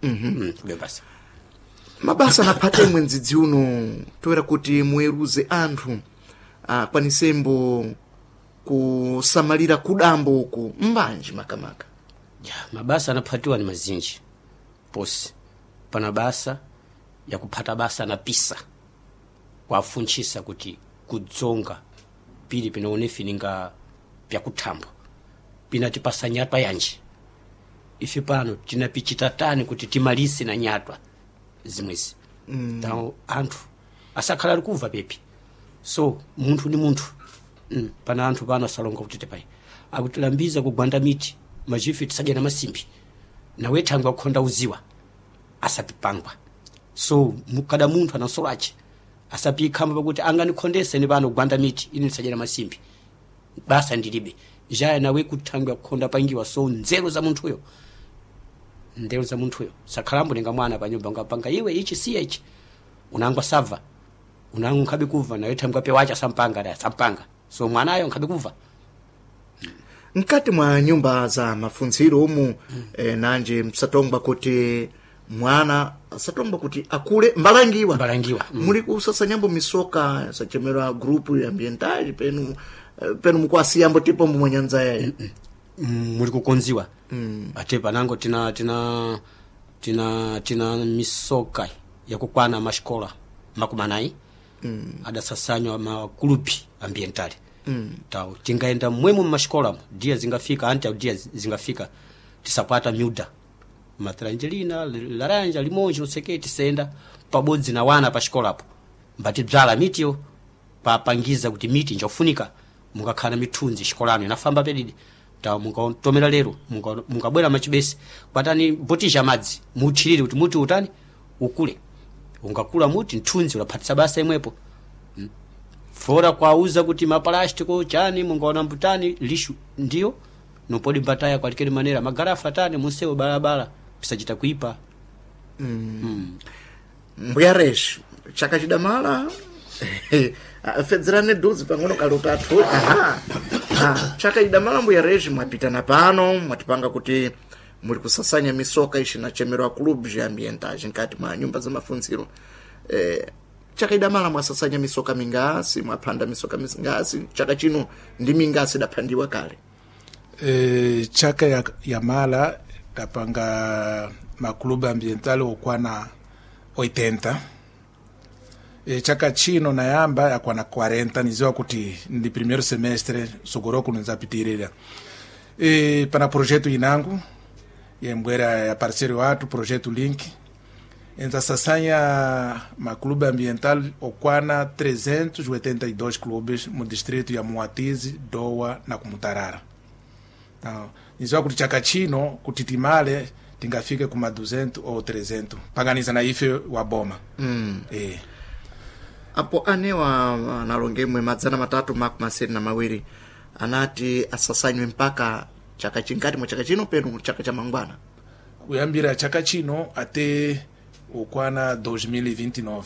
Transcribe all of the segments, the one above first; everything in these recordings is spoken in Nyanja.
kube basa mabasa napate mwendzidzi uno toera kuti muweruze anthu kwanisembo kusamalira kudambo uku mbanji makamaka mabasa anaphatiwa ni mazinji posi pana basa ya kuphata basa na pisa kwafunchisa kuti kudzonga pili pinaonefininga pyakuthambo pinatipasa nyatwa yanji ife pano tinapichitatani kuti timalisi na nyatwa zimwezi tao anthu asakhala likuva pepi so munthu ni munthu pana anthu pano asalonga kuti pai akutilambiza kugwanda miti majifi tisadya na masimbi nawe thangwa kukhonda uziwa asapipangwa so mukada munthu anasolache asapikhamba pakuti anganikhondese ni pano kugwanda miti ini tisadya na masimbi basa ndilibe jaya nawe kuthangwa kukhonda pangiwa so nzeru za munthuyo sakhalambo ninga mwana pa nyumba ngapanga iwe ichi si ichi unangwa sava unangu nkhabe kuva nawe thangwa pe wacha sampanga so mwanayo nkhabe kuva mkati mwa nyumba za mafunziro umu nanje msatongwa kuti mwana satongwa kuti akule mbalangiwa muli kusasa nyambo misoka sachemerwa grupu ya ambiental penu mkwasiyambo tipo mwanyanza yaye muli kukonziwa ate panango tina misoka ya kukwana mashkola makumanai adasasanywa makulupi ambientali tao tingaenda mwemu mashkola dia zingafika anti dia zingafika tisapata miuda matrangelina laranja limonji useketi senda pabodzi na wana pa shkola hapo mbati bzala mitio papangiza kuti miti njofunika mungakhala mithunzi shikolano inafamba pedidi ta mungatomera lero mungabwera machibesi kwatani botisha madzi muthiriri kuti muti utani ukule ungakula muti nthunzi ulaphatisa basa imwepo fora kwauza kuti maplastiko chani mungaona mbutani lishu ndio nopodi mbataya kwalikeni manera magarafa tani munsewo barabara pisachita kuipa mbuyaresh chaka chidamala fedzerane duzi pang'ono kalotatu chaka idamala mbuyaresh mwapitana pano mwatipanga kuti muli kusasanya misoka ishinachemerwa club ya ambientage nkati mwa nyumba za mafunziro chaka idamala mwasasanya misoka mingasi mwapanda misoka mingasi chaka chino ndi mingasi dapandiwa kale chaka ya mala tapanga maklubu ambiental okwana 80 chaka chino nayamba yakwana 40 niziwa kuti ndi primeiro semestre sogoroku nzapitirira pana projeto inangu yembwera ya parceiro watu projeto link enza sasanya maklubu ambiental okwana 382 clubes mu distrito ya Muatizi, Dowa na Kumutarara. Niziwa kuti chaka chino kuti timale tingafike kuma 200 au 300 paganiza na ife wa boma apo anewa nalongemwe madzana matatu makumaseri na mawiri anati asasanywe mpaka chaka chinkati mwa chaka chino penu chaka cha mangwana kuyambira chaka chino ate ukwana 2029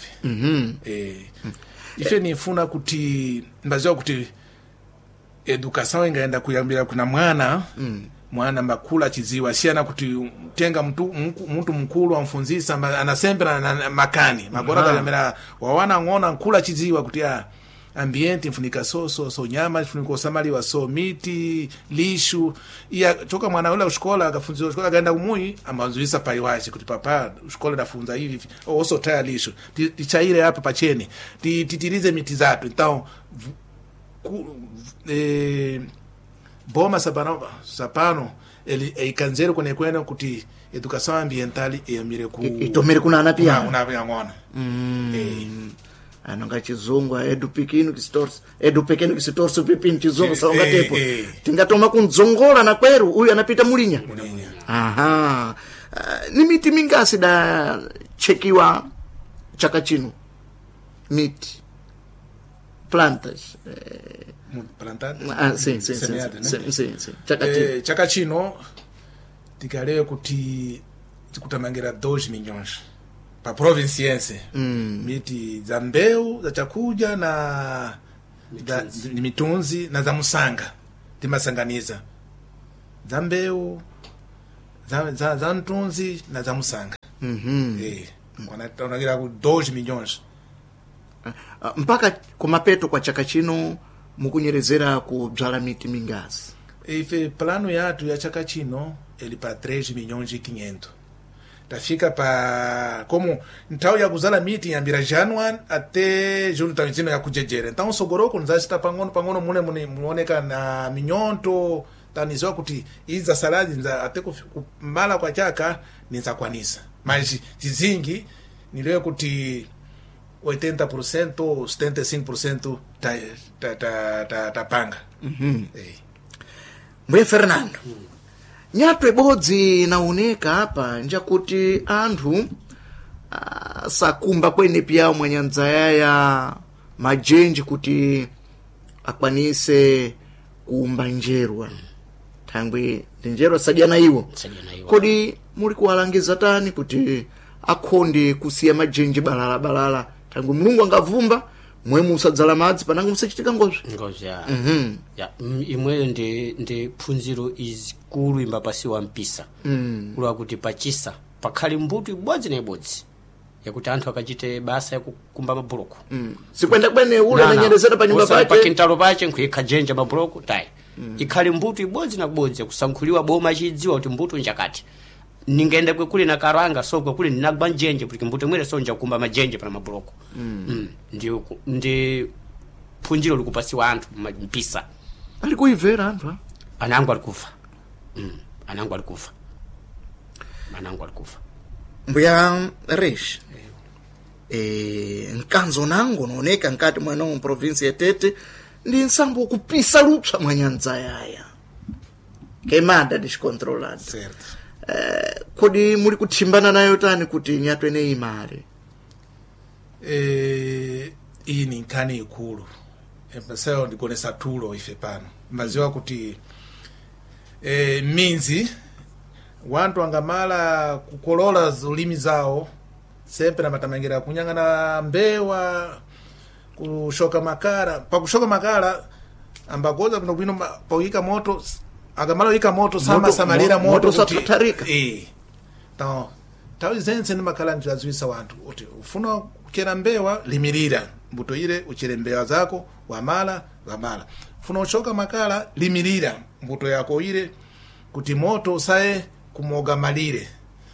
ife nifuna kuti mbaziwa kuti educação ingaenda kuyambira kuna mwana mbakula chiziwa siana kuti tenga mtu mkulu amfunzisa anasembera na makani magora kalamera wawana ngona nkula chiziwa kuti ambiente mfunika so nyama mfunika usamaliwa so miti lishu iya toka mwana ule ushkola akafunzwa ushkola kaenda umui amanzuisa pai wache kuti papa ushkola nafunza hivi oso taya lishu tichaire hapa pacheni titirize miti zatu então boma sapano ikanzero kwena kuti educação ambiental yamire ku itomere kuna anapia ngona ananga chizungu edu pequeno que se torce pepino chizungu saonga tepo tingatoma kunzongola na kweru uyu anapita mulinya aha ni miti mingasi da chekiwa chaka chino miti plantas sim chaka chino tikalewe kuti tikutamangera 2 milhões pa provinciense miti za mbeu za chakuja na mitunzi na za musanga timasanganiza za mbeu za mtunzi na za musanga Wanagira ku 2 milhões. Mpaka kumapeto kwa chaka chino mukunyerezera kubzala miti mingazi? Ife plano yatu ya chaka chino ele para 3 milhões e 500. Tafika pa como ntau ya kuzala miti yambira January até julho tawizino ya kujejera. Então sogoroko nzachita pangono mune muoneka na minyonto tanizwa kuti iza saladi nza ate kumala kwa chaka niza kwanisa. Mas zizingi nilewe kuti 80% 75% ta panga. Mbuye Fernando, nyatwe bodzi naoneka hapa nja kuti anthu sakumba kwene pia mwanyanza yaya majenji kuti akwanise kuumba njerwa thangwe njerwa sajana iwo. Kodi muli kuwalangiza tani kuti akhonde kusiya majenji balala thangwe mulungu angavumba mwe musadzala madzi pananga musachitika ngozi ya imweyo ndi phunziro izikulu imba pasi wa mpisa kulwa kuti pachisa pakhali mbuto ibodzi na ibodzi yakuti anthu akachite basa yakukumba mabuloko sikwenda kwene ule nanyerezera pa nyumba pache pakintalo pache nkhuyikha jenja mabuloko tayi ikhali mbuto ibodzi na kubodzi yakusankhuliwa boma chidziwa kuti mbuto njakati ningende kule na karanga so kule ninagba njenje porque mbuto mwere sonja kumba majenje pana mabuloko ndi phunjiro likupasiwa anthu mpisa alikuivera anthu anangu alikufa mbuya Resh nkanzo nango naoneka nkati mwano province ya Tete ndi nsambo kupisa lupsa mwanyanza yaya kemada discontrolled. Certo. Kodi muli kuthimbana nayo tani kuti nyatwe ne imare? Iyi ni nkhani ikulu. Mpaseo ndikonesa tulo ife pano. Maziwa kuti minzi wantu angamala kukolola zulimi zao sempre na matamangira kunyangana mbewa kushoka makara pakushoka makara ambagoza kuno bwino pauika moto agamala wika moto sama samalira moto satarika então tawizense ni makala njazwisa wantu uti ufuna kukera mbewa limirira mbuto ile uchere mbewa zako wamala ufuna ushoka makala limirira mbuto yako ile kuti moto usaye kumoga malire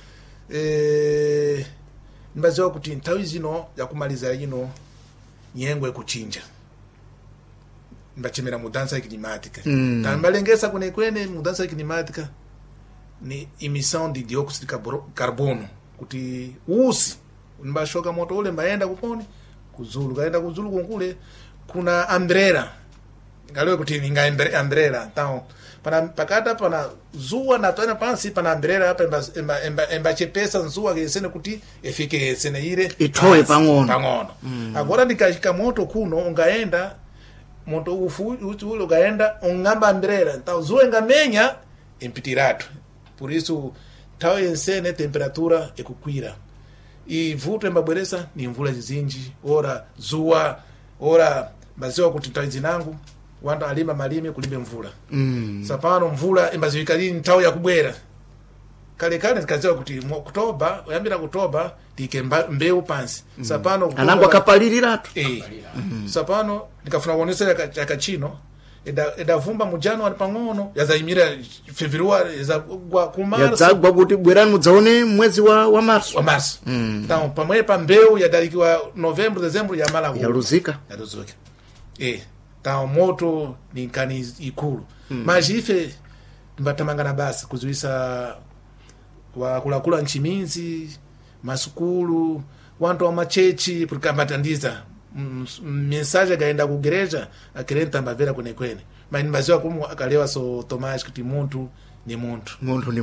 mbaziwa kuti ntawi zino yakumaliza yino nyengwe kuchinja mbachemera mudansa climática tambalengesa kwene mudansa climática ni emissão de dióxido de carbono kuti usi mbashoka moto ule mbaenda kuponi kuzulu kaenda kuzulu kunkule kuna umbrella ngalewe kuti ninga umbrella então pakata pana zuwa na tena pansi pana umbrella hapa embachepesa nzuwa kesene kuti efike sene ile itoe pangono agora ndikashika moto kuno ungaenda moto ule ukaenda ungamba umbrella então zuwa ngamenya impitiratu por isso tawo ensene temperatura ekukwira e vuto embabweresa ni mvula zizinji ora zuwa ora baziwa kuti tawizi nangu wanda alima malime kulimbe mvula sapano mvula embaziwikali ntawo yakubwera kale nikaziwa kuti Oktoba oyambira Oktoba tike mbeu pansi sapano anangu akapaliliratu sapano nikafuna kuonesera chakachino edavumba mu January pangono yazaimira February yazagwa kumara yazagwa kuti bwerani mudzaone mwezi wa Marso então pamwe pa mbeu yadalikiwa Novembro Dezembro ya mala yaruzika então moto ni nkani ikulu mas ife mbatamangana basi kuzuisa wakulakula nchiminzi masukulu wantu wa machechi porque ambatandiza mensagem gaenda ku igreja akrenta mbavera kwene mas maziwa como akalewa so Tomás kuti muntu ni muntu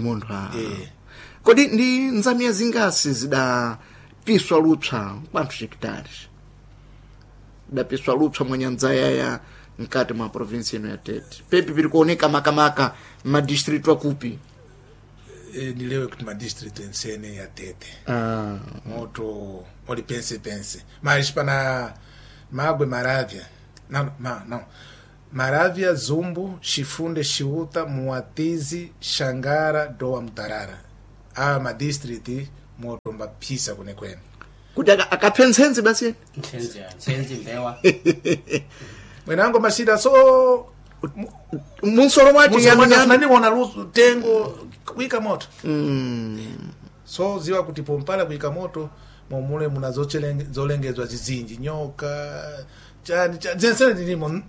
kodi ndi nzamia zingasi zida piswa lupsa kwantu hectares da piswa lupsa mwanyanza yaya mkati mwa province ino ya Tete pepi pili kuoneka makamaka ma district wa kupi nilewe kuti ma district ensene ya Tete moto oli pense mas pana Magwe Maravia não Maravia Zumbu Chifunde Chiuta Muatizi Xangara Doa Mutarara ma district moto mbapisa kwenekwene kuti akaphe ntsenzi basi ntsenzi mbewa mwenango mashida so munsolo mwati yananiona lusu tengo kuika moto so ziwa kuti pompala kuika moto momule muna zolengezwa zizinji nyoka chani zensene ndilimo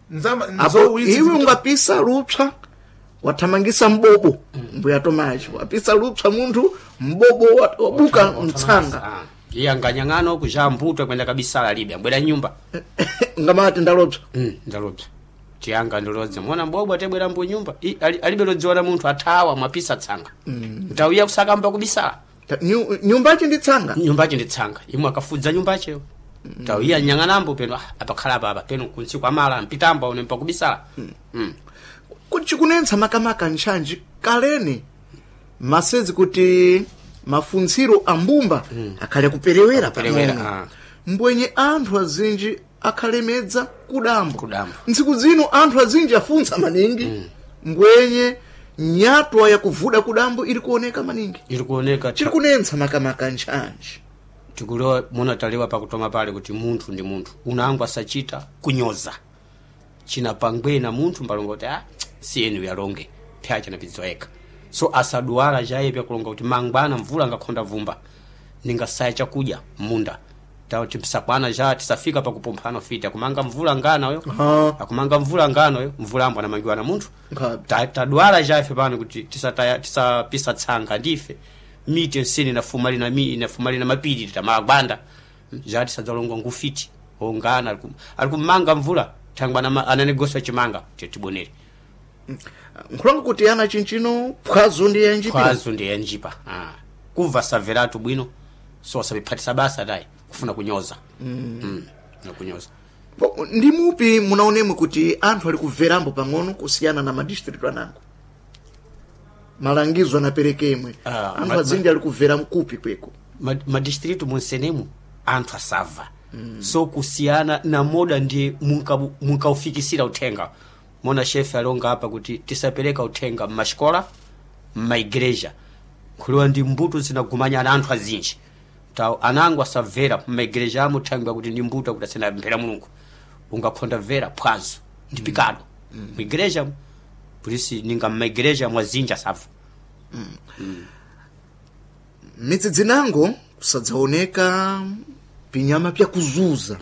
iwe ungapisa lupsa wathamangisa mbobo mbuya tomaji wapisa lupsa munthu mbobo wabuka mtsanga iye anganyang'ano kuja mbuto kwenda kabisa libe ambwera nyumba ngamati ndalopsa ndalopsa tiyanga ndolodza mwana mbobo atebwera mbu nyumba alibe lodziona munthu athawa mwapisa tsanga ntauya kusakamba kubisala nyumbachi ndi tsanga imwe akafudza nyumbacheyo tauya nyang'anambo peno apakhala baba peno kunsi kwa mala mpitamba une mpakubisala kuti chikunensa makamaka nchanji kaleni masezi kuti mafuntsiro ambumba akhale kuperewera pang'ono mbwenye anthu azinji akhalemedza kudambo ntsiku zino anthu azinji afunsa maningi mbwenye nyatwa yakuvuda kudambo ili kuoneka maningi chiri kunensa makamaka nchanji tikuliwa munataliwa pakutoma pale kuti munthu ndi munthu unango asachita kunyoza chinapangwena munthu mbalonga kuti siyenu yalonge pyacha napizoeka so asaduwala jaye pya kulonga kuti mangwana mvula ngakhonda vumba ningasaya chakudya munda tawo tipisakwana ja tisafika pakupomphana fiti akumanga mvula ngana yo akumanga mvula ngano yo mvula ambo anamangiwa na munthu taduwala jaye pano kuti tisapisa tsanga ndife miti nsini inafumali na mapiri tamagwanda jati sadzalonga ngufiti ongana alikumanga mvula thangwana ananegoswa chimanga tibonere nkulonga kuti ana chinchino pwazo ndi yanjipa kuva saveratu bwino so sabiphatisa basa dai kufuna kunyoza kunyoza ndi mupi munaonemwe kuti anthu ali kuverambo pang'ono kusiyana na madistrict anango malangizo anaperekemwe anthu azinji ali kuvera mkupi kweko madistrict munsenemu anthu asava so kusiyana na moda ndi munkaufikisira uthenga mona chef alonga hapa kuti tisapereka uthenga mmashikola mmaigreja kuliwa ndi mbuto zinagumanya na anthu azinji tawo anango asavera mmaigreja amuthangwa kuti ndi mbuto kuti asena mpera mulungu ungakhonda vera pwazo ndi pikado migreja polisi ninga mmaigreja mwazinja safu mitsi dzinango kusadzaoneka pinyama pya kuzuza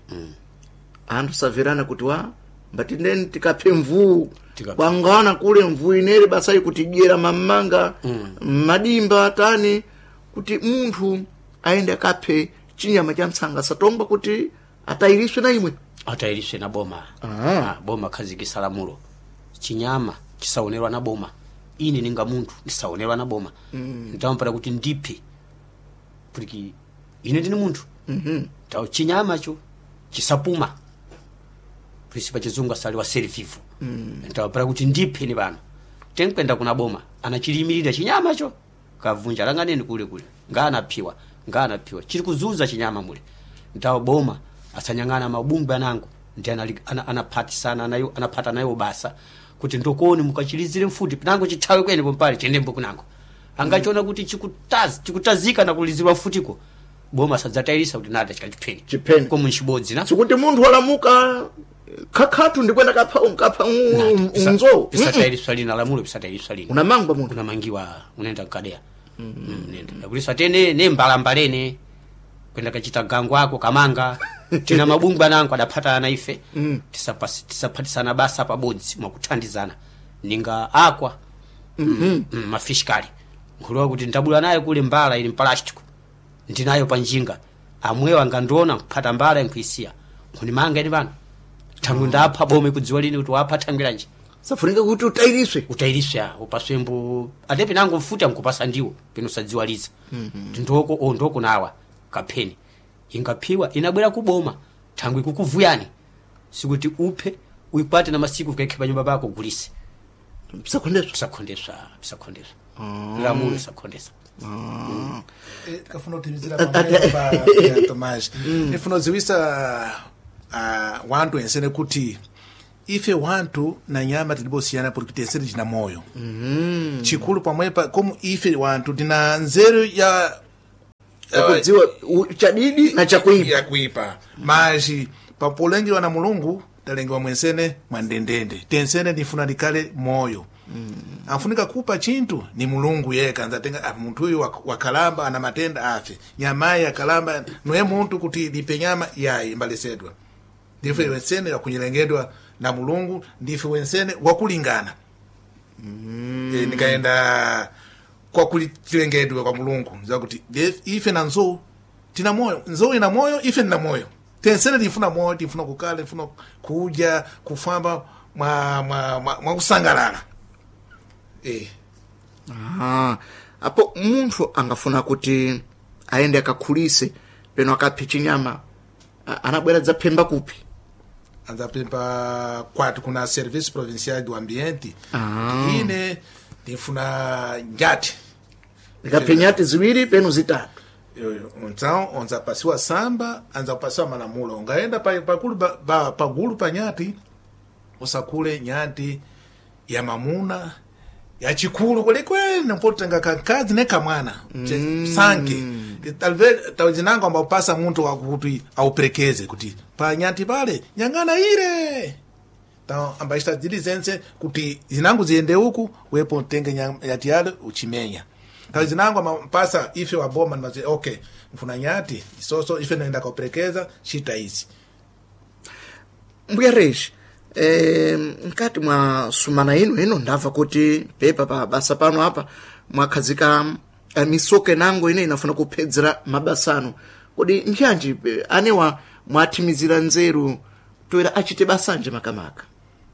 anthu saverana kuti mbati ndeni tikaphe mvuu kwangana kule mvuu ineri basai kuti dyera mamanga madimba tani kuti munthu aende akaphe chinyama cha mtsanga satomba kuti atayiriswe na imwe atayiriswe na boma boma khazikisa lamulo chinyama chisaonerwa na boma ine ninga munthu ndisaonerwa na boma nditampata kuti ndiphe kuti ine ndini munthu tawo chinyama cho chisapuma polisi pachizungu asaliwa serififu nditampata kuti ndiphe ni bana tenkwenda kuna boma anachilimirira chinyama cho kavunja langaneni kule ngana phiwa chiri kuzuza chinyama mule ndawo boma asanyang'ana mabungwe anango ndi anaphatisana nayo anapata nayo basa kuti ndokoni mukachilizire mfuti pinango chithawe kwene pompali chendembo kunango angachiona kuti chikutazika na kulizirwa mfutiko boma sadzatayirisa kuti nada chipeni komu nchibodzi na sikuti munthu walamuka kakhatu ndikwenda kapha unzo pisatayiriswa lina lamulo pisatayiriswa lina unamangwa munthu unamangiwa unenda mkadea nenda kulisa tene ne mbalambalene kwenda kachita gango wako kamanga tina mabungwe anango adapata na ife tisaphatisana basa pabodzi mwakuthandizana ninga akwa mafishkali nkuliwa kuti ndabula naye kule mbala ili mpalastiko ndinayo panjinga amwewa angandiona kuphata mbala nkuisiya nkunimanga eni bana tangu ndapha bome kudziwa lini kuti wapha thangiranje safunika kuti utayiriswe upaswembo atepi nango mfuti amkupasa ndiwo pino sadziwaliza ndoko nawa kapheni ingaphiwa inabwera kuboma tangu ikukuvuyani sikuti uphe uikwate na masiku kaikhepa nyumba bako gulise pisakhondeswa lamulo sakhondesa kafuna utimizira pa Tomás ifuna ziwisa wantu ensene kuti ife wantu na nyama tilibosiyana porque teseri jina moyo chikulu pamwepa komu ife wantu dina nzeru ya akudziwa chadidi na chakuipa yakuipa maji papolengiwa na mulungu talengiwa mwensene mwandendende tensene ndifuna likale moyo afunika kupa chintu ni mulungu yeka nzatenga muntu uyu wakalamba ana matenda afe nyamayi akalamba noye muntu kuti lipe nyama yayi mbalesedwa ndife wensene wakunyelengedwa na mulungu ndife wensene wakulingana nikaenda kwa kulilengedwa kwa mulungu zakuti ife na nzo tina moyo nzo ina moyo ife na moyo tensene ndifuna moyo ndifuna kukala ndifuna kuja kufamba mwa kusangalala apo munthu angafuna kuti aende akakhulise peno akaphe chinyama anabwera dzapemba kupi anzapemba kwatu kuna service provincial do ambiente ine ndifuna njati ikaphe nyati ziwiri peno zitatu então onzapasiwa samba anzapasiwa malamulo ungaenda pagulu pa nyati usakule nyati ya mamuna ya chikulu kwelikweli mpotenga kakazi neka mwana sanke talzinango amba upasa muntu wakuti auprekeze kuti pa nyati pale nyangana ile amba ista dilizense kuti zinangu ziende huku wepo tenge nyati yale uchimenya talzinango amba upasa ife waboma nmaze okay mfuna nyati isoso ife naenda kauprekeza shita hizi mbuya reji nkati mwa sumana ino ndava kuti pepa pa basa pano apa mwakhazika misoke nango ine inafuna kuphedzera mabasano kodi njanji anewa mwathimizira nzeru toera achite basanje makamaka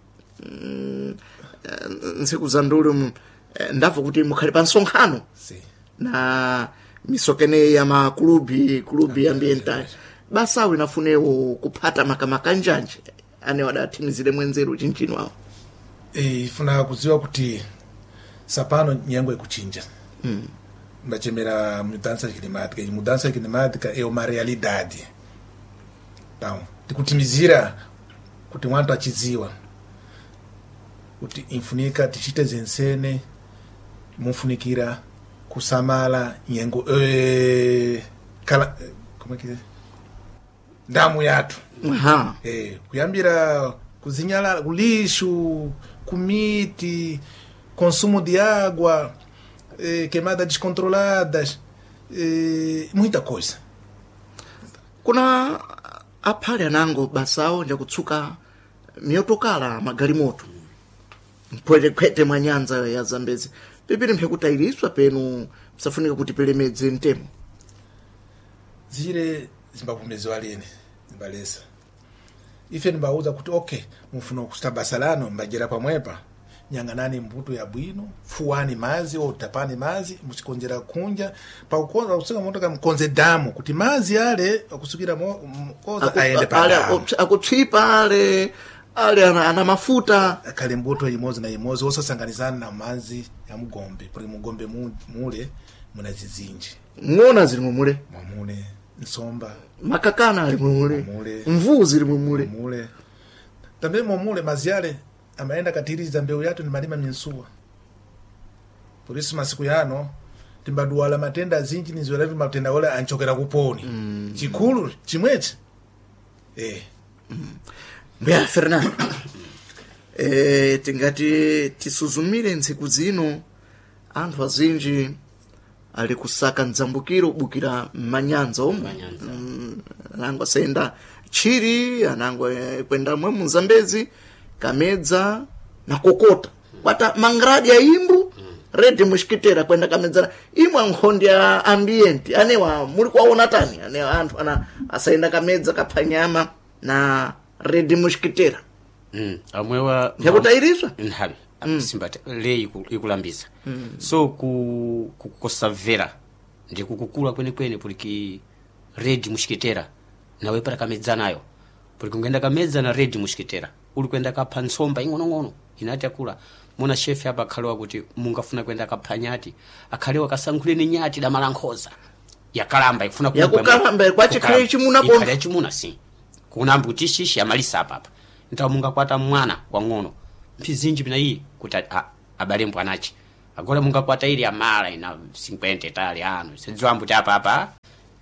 ntsiku za ndulu ndava kuti mukhali pa nsonkhano na misokene ya makulubi ambiental basawo inafunewo kuphata makamaka njanji ane wadathimizire mwenzeru chinchino awo ifuna kuziwa kuti sapano nyengo ikuchinja mbachemera mudança climática é uma realidade então tikutimizira kuti wantu achiziwa kuti infunika tichite zensene mufunikira kusamala nyengo como é que é damu yatu kuyambira kuzinyala lixo, comite, consumo de água, queimadas descontroladas, muita coisa. Kuna aphale anango basawo nja kutsuka miyotokala magalimoto mpweje kwete mwanyanza ya Zambezi pepere mphekutayiriswa penu msafunika kuti pelemedze mtemo zile zimbapumeziwa lene zimbalesa ife nibauza kuti okay mufuna kusta basa lano mbajira pamwepa nyanganani mbuto ya bwino fuani mazi o tapani mazi musikonjera kunja pa ukonza usika motoka mkonze damu kuti mazi yale akusukira koza aende pale akutsipa ale ana mafuta akale mbuto imozi na imozi osasanganizana na mazi ya mugombe puli mugombe mule muna zizinji ngona zili mule nsomba makakana ali mule mvuzi ali mule tambe mule maziale amaenda katiriza mbeu yatu ni malima minsuwa polisi masiku yano timbaduala matenda zinji nizolevi matenda wala anchokera kuponi chikulu chimweche mbea Fernando tingati tisuzumire ntsiku zino anthu azinji ali kusaka nzambukiro bukira manyanza omwe anangwa senda chiri anangwa kwenda mwe muzambezi kamedza na kokota kwata mangradi ya imbu redi mushikitera kwenda kamedza imwe nkhondi ya ambienti anewa muli kwaona tani anewa anthu asaenda kamedza kaphanyama na redi mushikitera amwewa yakutayiriswa nhabi simbata le ikulambiza so kukosavera ndi kukukula kwenekwene puliki redi mushikitera nawe para kamedza nayo puliki ungenda kamedza na redi mushikitera uli kwenda kapha nsomba ing'onong'ono inati akula muna shefi hapa akhalewa kuti mungafuna kwenda kapha nyati akhalewa kasankhuleni nyati damalankhoza yakalamba ikufuna yakukalamba kwachikhale chimuna bomba ikhale chimuna si kunambi kuti shishi amalisa apa ntawo mungakwata mwana wang'ono mpizinji bina iyi kuti abalembo anachi agora mungakwata ili amala ina 50 tali ano sedzwambu apa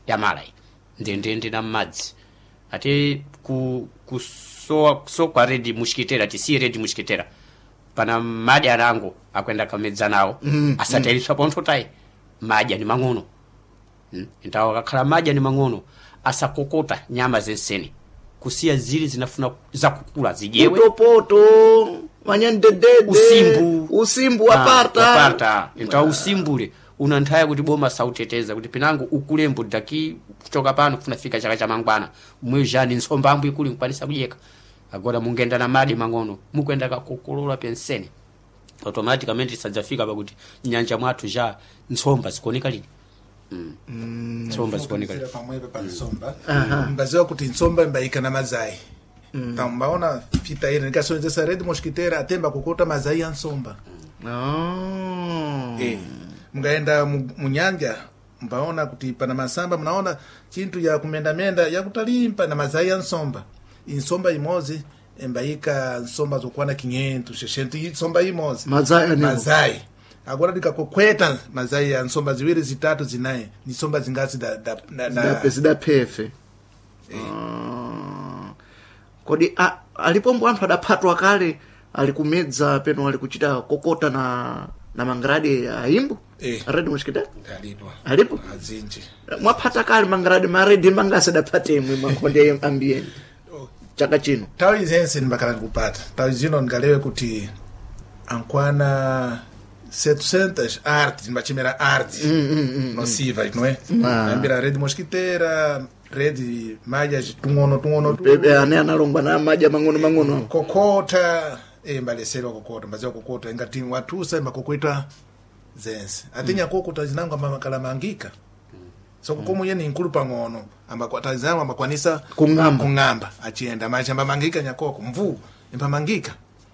ya mala ndendende na madzi ate kusowa kwa redi mushikitera tisi redi mushikitera pana madi arango akwenda kamedza nawo asatailiswa ponto tai maji ni mang'ono ntawo kakhala maji ni mang'ono asakokota nyama zensene kusia zili zinafuna za kukula zijewe utopoto wanyandedede usimbu aparta ntawo usimbule unanthaya kuti boma sauteteza kuti pinango ukulembo daki kutoka pano kunafika chaka cha mangwana mwijani nsombambu ikuli nkwanisa kujeka agora mungenda na madi mang'ono mukwenda kakokolola pensene automaticamente isadzafika pakuti nyanja mwathu ja nsomba zikuoneka lini nsomba zikuoneka lini pamwepo pa nsomba mbaziwa kuti nsomba imbaika na mazai tambaona fita ile nikasonzesa red mosquitera atemba kukota mazai ya nsomba mungaenda munyanja mbaona kuti pana masamba mnaona chintu ya kumendamenda ya kutalimpa na mazai ya nsomba insomba imozi embaika nsomba zokwana 500 600 nsomba imozi mazai agora dikakokweta mazai ya nsomba ziwiri zitatu zinaye ni nsomba zingazi da pefe kodi alipombo anthu adaphatwa kale alikumedza peno alikuchita kokota na mangrade aimbu red mosquitera alipo azinji mwaphata kale mangrade maredi mangasadapate mwe makonde ambiente chaka chino tawi zense nimbakala kupata tawi zino ngalewe kuti ankwana 700 art nimbachimera art nociva inoe ambira red mosquitera red maja tungono ane analongwa na maja mang'ono kokota mbaleserwa kokota mbaziwa kokota ingati watusa makokweta zense atinya kokota zinanga makala mangika so komu yeni nkulu pang'ono ambakwatazama amakwanisa kung'amba achienda machamba mangika nyakoko mvu imba mangika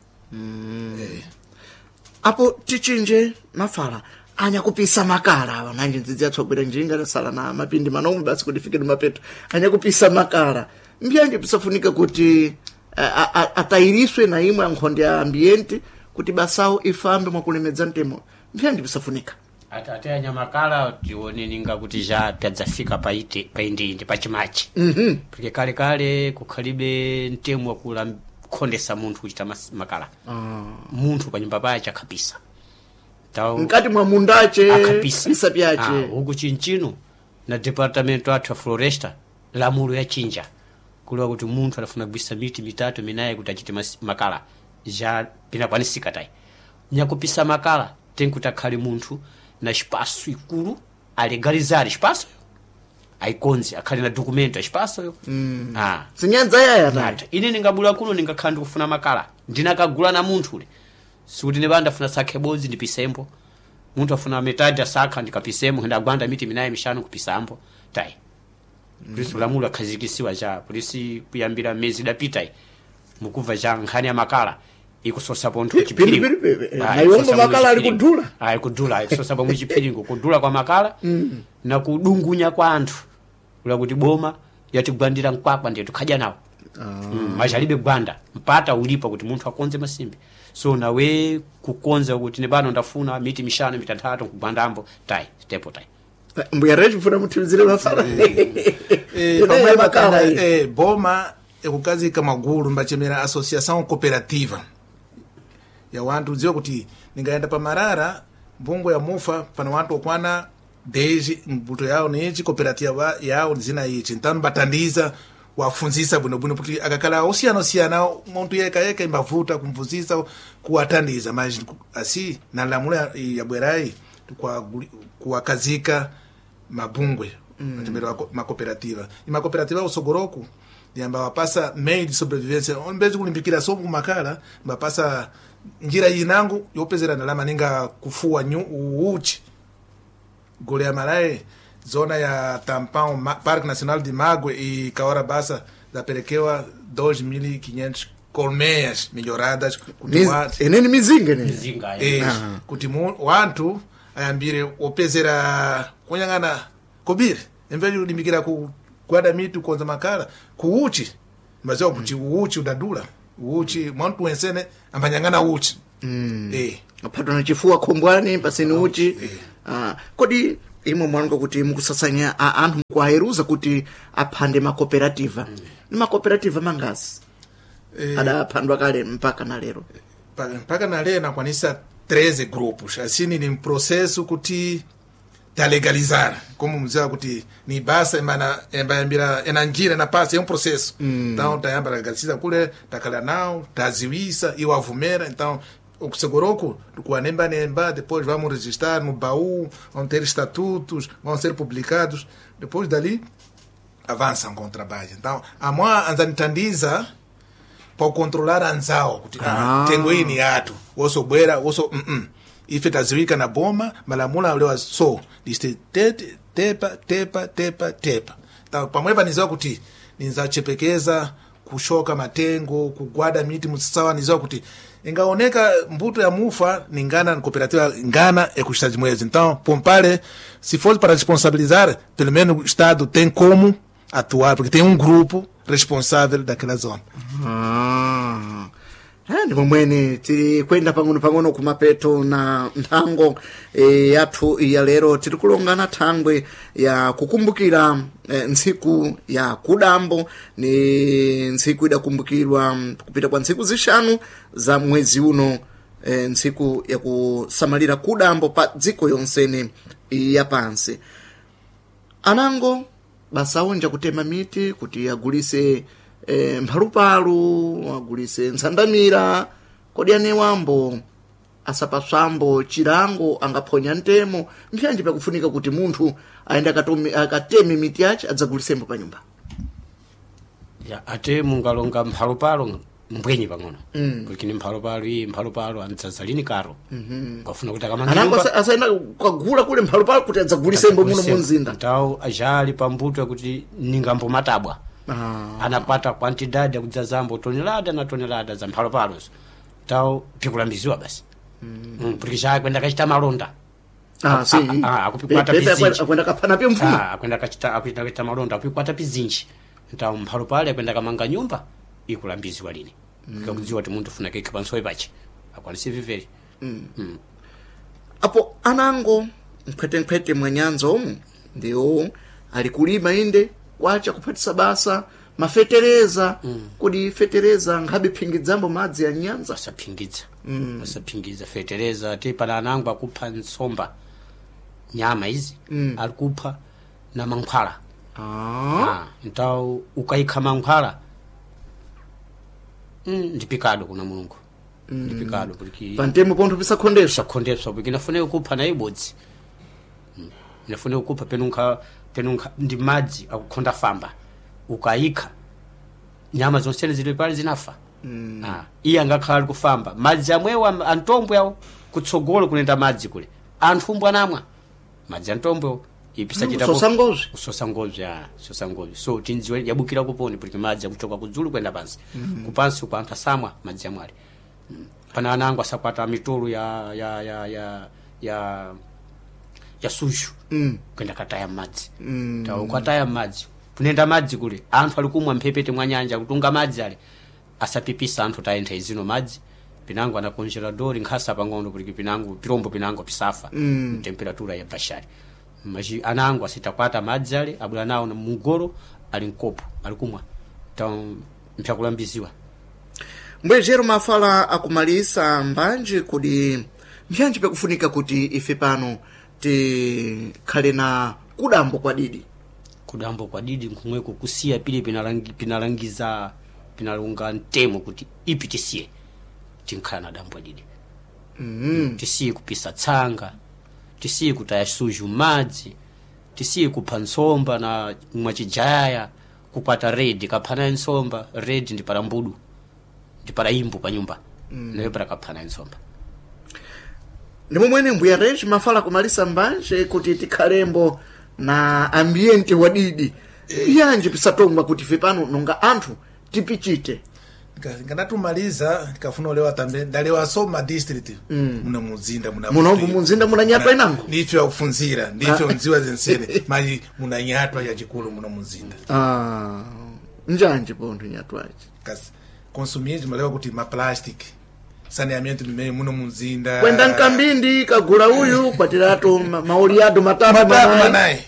apo tichinje mafala anya kupisa makala wananje nzizi yatsogwera njinga nasala na mapindi manomwe basi kuti fike mapeto anya kupisa makala mbiyanje pisafunika kuti atairiswe na imwe ankhonde ya ambiente kuti basawo ifambe mwakulemedza ntemo mbiyanje pisafunika atate anyamakala tione ninga kuti ja tadzafika paindindi pachimachi porque kale kukhalibe ntemu wakula khondesa munthu kuchita makala munthu panyumba pache akhapisa mkati mwa mundache akapisa pyache huku chinchino na departamento athu ya floresta lamulo ya chinja kuliwa kuti munthu anafuna kubisa miti mitatu minaye kuti achite makala ja pinakwanisika tai nyakupisa makala tenkuti akhale munthu na espaço ikulu alegalizar espaço aikonzi akhali na documento espaço yo sinyanza yaya nata ine ningabula kuno ningakhandi kufuna makala ndinakagula na munthu ule sikuti nebanda afuna sakhe bozi ndipisembo munthu afuna metade asakha ndikapisemo henda gwanda miti minaye mishanu kupisambo tai polisi lamulo akhazikisiwa ja polisi kuyambira mezi dapita mukuva ja nkhani ya makala ikusosa ponto chipiringo ayombo makala alikudula kudula ikusosa pomwe chipiringo kudula kwa makala na kudungunya kwa anthu kula kuti boma yatigwandira nkwakwa ndiye tukhaja nawo majalibe gwanda mpata ulipa kuti munthu akonze masimbi so nawe kukonza kuti ne bano ndafuna miti mishanu mitatu kugwandambo tai stepo tai mbuya reji funa mutilizire mafala pamwe makala boma ekukazika magulu mbachemera associação cooperativa ya wantu uziwa kuti ningaenda pa Marara mbungo ya mufa pana wantu okwana deji mbuto yao nichi cooperativa yao zina ichi ntano batandiza wafunzisa bwino kuti akakala osiyana muntu yeka imbavuta kumfunzisa kuwatandiza mas asi na lamula ya bwerai kuwakazika mabungwe matembero makooperativa imakooperativa usogoroku yamba wapasa meio de sobrevivência onbezi kulimbikira sobu makala mbapasa njira yinangu yopezera ndalama ninga kufua uchi gole ya marae zona ya Tampão Parque Nacional de Magwe e Kaora Bassa zapelekewa 2.500 colmeias melhoradas eneni mizinga kuti wantu ayambire opezera kunyang'ana kobiri emveli ulimbikira kuada mitu konza makala kuuchi mbaziwa kuti uchi udadula uchi mwantu wensene ambanyang'ana uchi apatwa na chifua kombwani pasini uchi kodi imwe mwanonga kuti mukusasanya anthu mukuayeruza kuti aphande makooperativa ni makooperativa mangazi adaphandwa kale mpaka na lero mpaka na lero nakwanisa 13 grupos assim ni processo kuti talegalizar como mzee kuti ni basa embambira enanjira na passa é processo então tayamba legaliza kule takala nao taziwisa e avumera então o que segurou nemba depois vamos registrar no baú, vão ter estatutos, vão ser publicados, depois dali avançam com o trabalho. Então a moa anzanitandiza para controlar anzao kuti tengo ini ato oso bwera oso ife taziwika na boma malamula lewa so liste tepa então pamwepa nizoa kuti ninzachepekeza kushoka matengo kugwada miti msawa nizoa kuti ingaoneka mbuto ya mufa ni ngana cooperativa ngana é custa de moedas. Então pompare se fosse para responsabilizar pelo menos o estado tem como atuar porque tem grupo responsável daquela zona. Ndi momwene tiri kwenda pang'ono kumapeto na nthango yathu ya lero tiri kulongana thangwe ya kukumbukira ntsiku ya kudambo ni ntsiku idakumbukirwa kupita kwa ntsiku zishanu za mwezi uno ntsiku ya kusamalira kudambo pa dziko yonsene ya pansi. Anango basaonja kutema miti kuti agulise mphalupalu agulise ntsandamira kodi ane wambo asapaswambo chirango angaphonya ntemo mpyanji pakufunika kuti munthu aende akateme miti yace adzagulisembo pa nyumba ya ate mungalonga mphalupalu mbwenyi pang'ono kuti ni mphalupalu antsazalini karo ngafuna kuti anango asaenda kugula kule mphalupalu kuti adzagulisembo muno munzinda ntawo ajali pambuto kuti ningambo matabwa anapata quantidade ya kudzazambo tonelada za mphalopalo tao pikulambiziwa basi porque já kwenda kachita malonda akupata pizinji akwenda kapana pyo mfuma akwenda kachita malonda akukwata pizinji tao mphalopalo akwenda kamanga nyumba ikulambiziwa lini kudziwa kuti munthu funa keke pansoe pache akwanise viveri apo anango mphete mwanyanzo ndio alikulima inde kwacha kupatisa basa mafetereza kodi fetereza ngabe phingidzambo madzi ya nyanza asaphingiza fetereza te pana anango akupha nsomba nyama izi alikupha na mankhwala então ukaikha mankhwala ndipikado kuna mulungu ndipikado porque pantemo pontho pisakhondeswa porque nafune kupha na ibodzi nafune kupha penunka ndi madzi akukhonda famba ukaika nyama zonsene zili pale zinafa iye angakhala kufamba madzi amwewa antombwe awo kutsogolo kunenda madzi kule anthu mbwa namwa madzi antombwe ipisa chitapo sosangozi so tinziwe yabukira kuponi porque madzi akuchoka kudzulu kwenda pansi kupansi kwa anthu asamwa madzi amwali pana anango asakwata mitolo ya suju kwenda kataya madzi tawo kataya madzi kunenda madzi kule anthu alikumwa mphepete mwa nyanja kutunga madzi ale asapipisa anthu taentha izino madzi pinango ana congelador nkhasa pang'ono kuti pirombo pinango pisafa temperatura ya bashari maji anango asitakwata madzi ale abula nawo na mugoro ali nkopo alikumwa tawo mpyakulambiziwa mbwejero mafala akumalisa mbanje kudi mpyanji pakufunika kuti ife pano tikhale na kudambo kwa didi nkumweko kusiya pile pinalunga ntemo kuti ipi tisiye tinkhala na dambo didi tisiye kupisa tsanga tisiye kutaya suju madzi tisiye kupha nsomba na mwachijaya kukwata redi kaphana nsomba redi ndi para mbudu ndi para imbu pa nyumba nayo para kaphana nsomba ndimomwene mbuya reji mafala kumalisa mbanje kuti tikhalembo na ambiente wadidi yanje pisatongwa kuti fepano nonga anthu tipichite nganatumaliza ndikafuna olewa tambe ndalewa soma district muna muzinda muna nyatwa inango ndife akufunzira ndife unziwa zensene mali muna nyatwa ya chikulu muna muzinda njanje pontho nyatwachi kasi consumir malewa kuti ma plastic saneamento limene muno mumzinda kwenda nkambindi kagula uyu kwatirato maoliado matatu manayi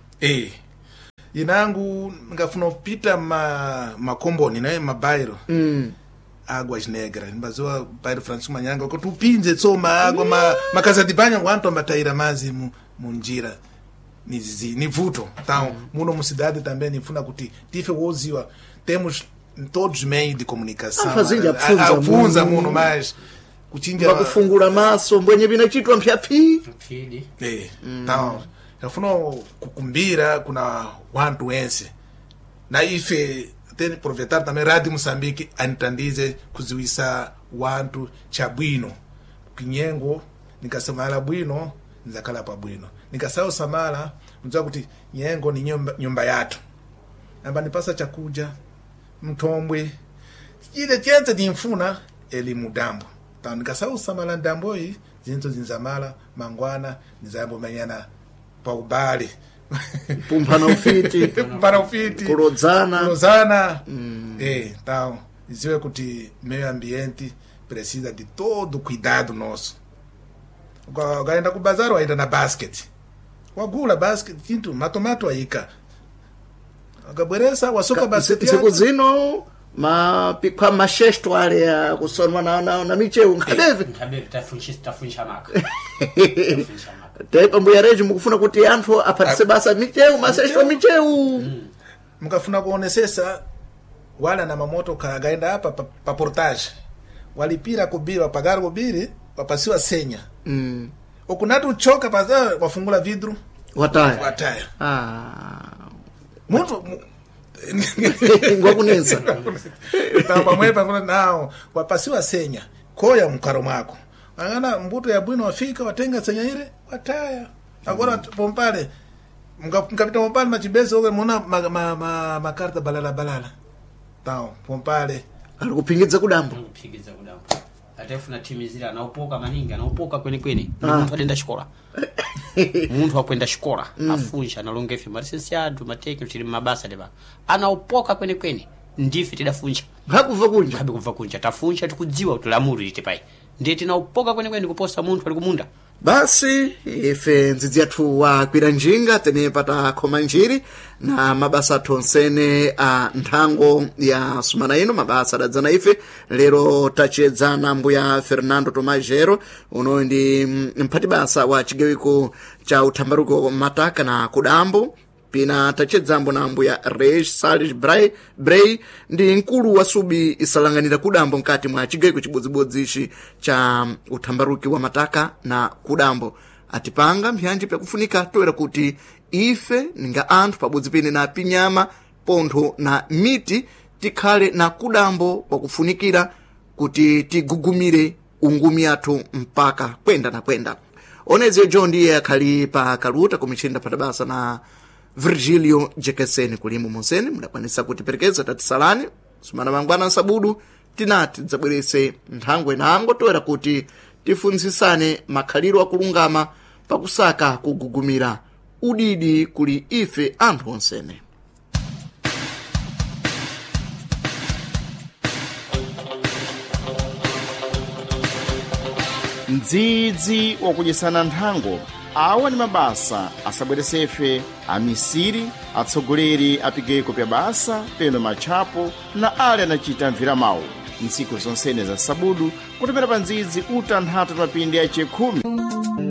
inangu ngafuna kupita makomboni naye mabairo Águas Negras mbazoa bairo Francisco Manyanga kuti upinze tsoma água makaza de banho wantu ambataira mazi munjira ni vuto então muno mu cidade também nifuna kuti tife woziwa temos todos os meios de comunicação afunza muno mais kuchinja kufungula maso mbwenye binachitwa mpyapi então yafuna kukumbira kuna wantu wense na ife tem aproveitar também Rádio Moçambique anitandize kuziwisa wantu chabwino kinyengo nikasamala bwino nzakala pa bwino nikasao samala unza kuti nyengo ni nyumba yatu namba nipasa chakuja mtombwe ile chenze nimfuna elimu dambo ta nikasao samala dambo hii zinzo zinzamala mangwana nizambo manyana pa ubali pumpana ufiti kulodzana então iziwe kuti meio ambiente precisa de todo cuidado nosso ukaenda kubazaro waenda na basket wagula basket kintu matomato aika akabweresa wasoka basket siku zino kwa mashesto ale ya kusonwa na micheu nkadeve tafunsha maka tepa mbuya reji mukufuna kuti anthu apatise basa micheu mashesto micheu mukafuna kuonesesa wala na mamoto kagaenda hapa pa portage walipira kubiri wapagara kubiri wapasiwa senya okunatu uchoka paza wafungula vidru wataya muntu ngwakunenza tamba mwepa kuna nao wapasiwa senya koya mkaro mwako angana mbuto ya bwino wafika watenga senya ile wataya agora pompale mkapita pompale machibese oge muna makarta balala tao pompale alikupingiza kudambo atefuna timu zile anaopoka maninga anaopoka kweni muntu adenda shikola muntu akwenda shikola afunja na longefe marsensiado mateke tili mabasa deba anaopoka kweni ndife tidafunja hakuva kunja tafunja tukudziwa tulamuri litipai ndeti naopoka kweni kuposa muntu ali kumunda basi ife nzizi yathu wakwira njinga tene pata khoma njiri na mabasa tonsene a nthango ya sumana ino mabasa adadzana ife lero tachedzana mbuya Fernando Tomajero uno ndi mphati basa wa chigawiko cha uthambaruko mataka na kudambo pina tachedzambo na mbuya Reis Salles Bray ndi nkulu wa subi isalanganira kudambo mkati mwa chigawiko chibodzibodzi ichi cha uthambaruki wa mataka na kudambo atipanga mpyanji pakufunika toera kuti ife ninga anthu pabodzi pene na pinyama pontho na miti tikhale na kudambo pakufunikira kuti tigugumire ungumi athu mpaka kwenda oneze John ndiye akhali pa kaluta kumichenda patabasa na Virgilio Jekeseni kulimu monseni mudakwanisa kuti perekeza tatisalani sumana mangwana nsabudu tinati zabwerese nthangwe nango toera kuti tifunzisane makhaliro akulungama pakusaka kugugumira udidi kuli ife anthu onsene. Ndzidzi wakudyesana nthango awa ni mabasa asabweresefe amisiri atsogoleri apigeko pya basa peno matchapo na ale anachita mvira mawu ntsiku zonsene za sabudu kutopera pa ndzidzi uta nthatu mapindi ya 10